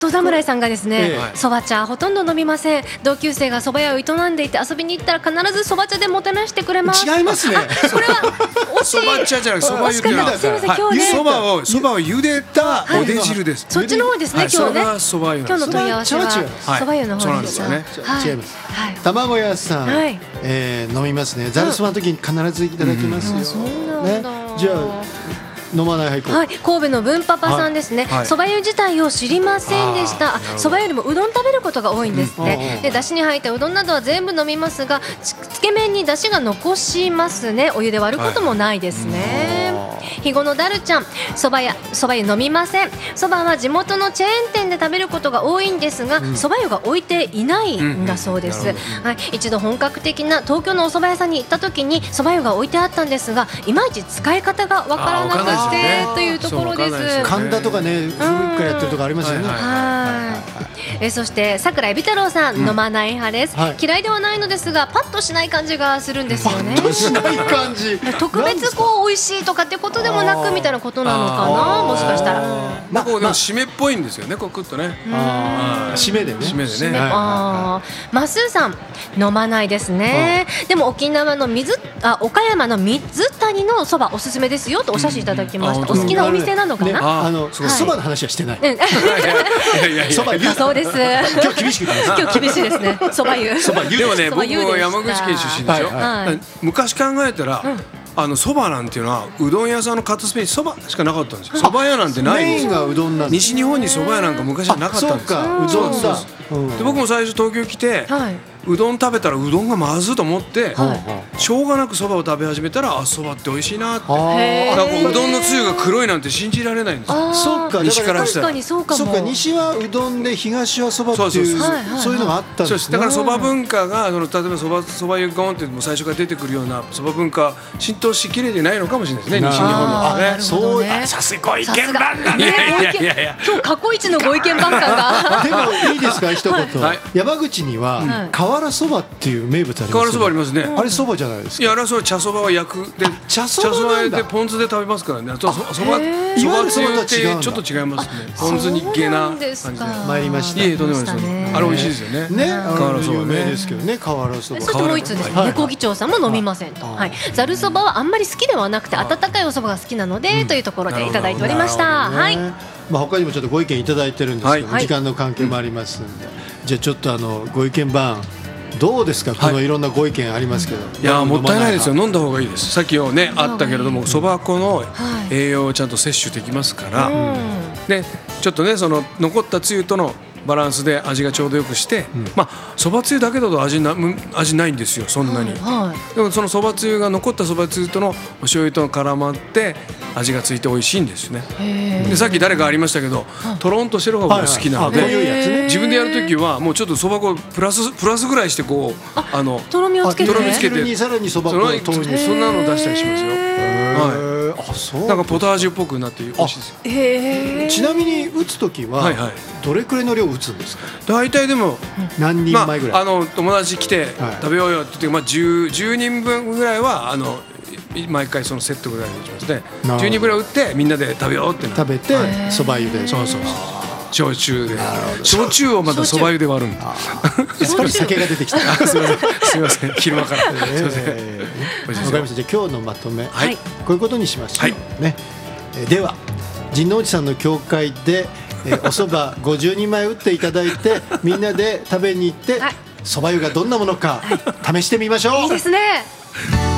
戸侍さんがですね、そば茶ほとんど飲みません。同級生がそば屋を営んでいて遊びに行ったら必ずそば茶でもてなしてくれます。 違いますね。 これは惜しい。 そば茶じゃなくそば湯っていうのは、 すみません、今日ね、 そばを茹でたおで汁です。 そっちの方ですね、今日ね。今日の問い合わせはそば湯の方でした。 違います。卵屋さん、飲みますね。ざるそばの時に必ずいただきますよ。ね、じゃあ飲まない。 はい、神戸の文パパさんですね。そば湯自体を知りませんでした。そばよりもうどん食べることが多いんですって。で、だしに入ったうどんなどは全部飲みますが、つけ麺にだしが残しますね。お湯で割ることもないですね。肥後のだるちゃん、そば湯飲みません。そばは地元のチェーン店で食べることが多いんですが、そば湯が置いていないんだそうです。はい、一度本格的な東京のお蕎麦屋さんに行った時にそば湯が置いてあったんですが、いまいち使い方がわからなくてというところです。 神田とかね、古くからやってるとこありますよね。 そして桜井美太郎さん、飲まない派です。嫌いではないのですが、パッとしない感じがするんですよね。 パッとしない感じ。 特別こう美味しいとかってことでもなくみたいなことなのかな、もしかしたら。 なんかでも締めっぽいんですよね、こうクッとね。 締めでね。 締めでね。 マスーさん、飲まないですね。でも岡山の水谷のそばおすすめですよとお写真いただきました。お好きなお店なのかな。 そばの話はしてない。 そば湯。そうです。 今日厳しく言います。 今日厳しいですね。そば湯。 でもね、僕も山口県出身でしょ。昔考えたら。そばなんていうのはうどん屋さんの片隅にそばしかなかったんですよ。そば屋なんてないんですよ。西日本にそば屋なんか昔はなかったんですよ。で、僕も最初東京来てうどん食べたらうどんがまずいと思ってしょうがなくそばを食べ始めたら、そばって美味しいなって。だからうどんのつゆが黒いなんて信じられないんですよ。 そっか、 西からしたら。そっか、 西はうどんで東はそばっていうそういうのがあったんですね。 だからそば文化が例えばそば湯ゴンって最初から出てくるようなそば文化浸透しきれてないのかもしれないですね、西日本のね。 そうや、さすがご意見番だね。 今日過去一のご意見番感が。 でもいいですか、一言。山口には瓦そばっていう名物あります。 瓦そばありますね。 あれそばじゃないですか。 いや、あれはそれ茶そばは焼くで、茶そばでポン酢で食べますからね。そばつゆってちょっと違いますね。ポン酢にゲな感じで参りました。 いえ、とんでもないです。あれ美味しいですよね。 瓦そばね、ですけどね、瓦そば。 そしてもう一つですね、猫議長さんも飲みませんと。ざるそばはあんまり好きではなくて、温かいおそばが好きなのでというところでいただいておりました。はい。 他にもちょっとご意見いただいてるんですけど、時間の関係もありますんで、じゃあちょっとご意見番どうですか。このいろんなご意見ありますけど。 いや、もったいないですよ。飲んだ方がいいです。さっきねあったけれども、そば粉の栄養をちゃんと摂取できますから。で、ちょっとね、その残ったつゆとのバランスで味がちょうどよくして、そばつゆだけだと味ないんですよ、そんなに。でもそのそばつゆが残ったそばつゆとのお醤油と絡まって味がついて美味しいんですね。で、さっき誰かありましたけど、とろんとしてる方が好きなので、自分でやるときはもうちょっとそば粉プラスぐらいしてこうとろみをつけてさらにそば粉を投入、 そんなの出したりしますよ。なんかポタージュっぽくなって美味しいですよ。 ちなみに打つときはどれくらいの量打つんですか。 大体でも何人前ぐらい。 友達来て食べようよって言って、10人分ぐらいは毎回そのセットぐらいで打ちますね。10人ぐらい打ってみんなで食べようって食べてそば湯で。 そう焼酎をまたそば湯で割るんだ。 やっぱり酒が出てきた。 すみません、昼間から。わかりました。じゃあ今日のまとめ、こういうことにしましょうね。では神農寺さんの教会でお蕎麦50人前打っていただいて、みんなで食べに行って、蕎麦湯がどんなものか試してみましょう。 いいですね。